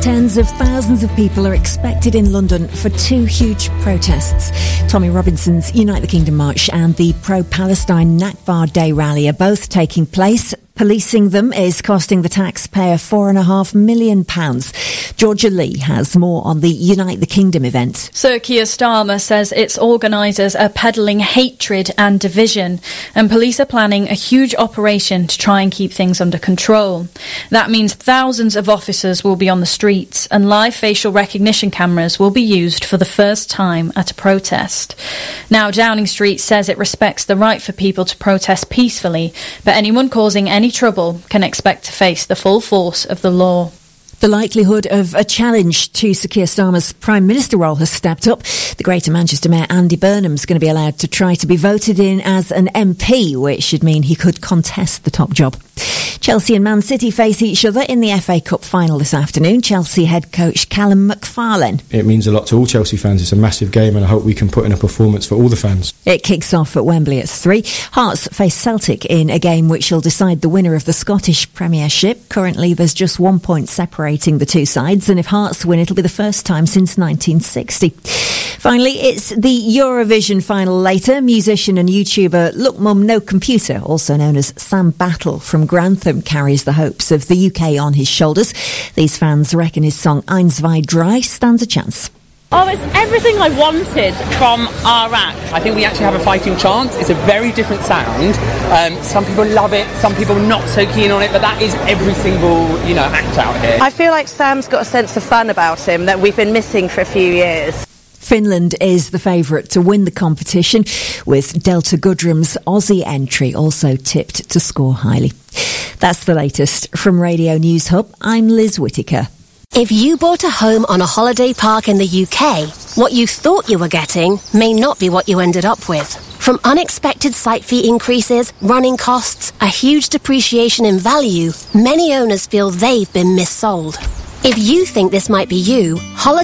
Tens of thousands of people are expected in London for two huge protests. Tommy Robinson's Unite the Kingdom March and the pro-Palestine Nakba Day rally are both taking place. Policing them is costing the taxpayer £4.5 million. Georgia Lee has more on the Unite the Kingdom event. Sir Keir Starmer says its organisers are peddling hatred and division, and police are planning a huge operation to try and keep things under control. That means thousands of officers will be on the streets, and live facial recognition cameras will be used for the first time at a protest. Now, Downing Street says it respects the right for people to protest peacefully, but anyone causing any trouble can expect to face the full force of the law. The likelihood of a challenge to Sir Keir Starmer's Prime Minister role has stepped up. The Greater Manchester Mayor Andy Burnham's going to be allowed to try to be voted in as an MP, which should mean he could contest the top job. Chelsea and Man City face each other in the FA Cup final this afternoon. Chelsea head coach Callum McFarlane. It means a lot to all Chelsea fans. It's a massive game and I hope we can put in a performance for all the fans. It kicks off at Wembley at 3. Hearts face Celtic in a game which will decide the winner of the Scottish Premiership. Currently there's just 1 point separating the two sides, and if Hearts win it'll be the first time since 1960. Finally, it's the Eurovision final later. Musician and YouTuber Look Mum No Computer, also known as Sam Battle from Grantham, carries the hopes of the UK on his shoulders. These fans reckon his song Eins, Zwei, Drei stands a chance. Oh, it's everything I wanted from our act. I think we actually have a fighting chance. It's a very different sound. Some people love it, some people not so keen on it, but that is every single, act out here. I feel like Sam's got a sense of fun about him that we've been missing for a few years. Finland is the favourite to win the competition, with Delta Goodrum's Aussie entry also tipped to score highly. That's the latest from Radio News Hub. I'm Liz Whittaker. If you bought a home on a holiday park in the UK, what you thought you were getting may not be what you ended up with. From unexpected site fee increases, running costs, a huge depreciation in value, many owners feel they've been missold. If you think this might be you,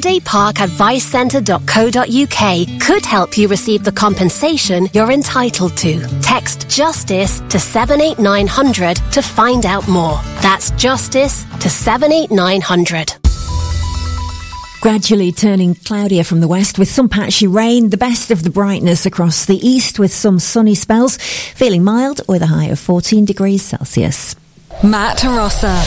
holidayparkadvicecentre.co.uk could help you receive the compensation you're entitled to. Text JUSTICE to 78900 to find out more. That's JUSTICE to 78900. Gradually turning cloudier from the west with some patchy rain. The best of the brightness across the east with some sunny spells. Feeling mild with a high of 14 degrees Celsius. Matt Rossa.